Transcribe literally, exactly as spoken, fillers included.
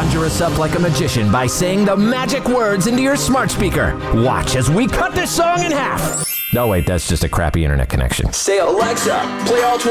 conjure us up like a magician by saying the magic words into your smart speaker. Watch as we cut this song in half. No, wait, that's just a crappy internet connection. Say, Alexa, play all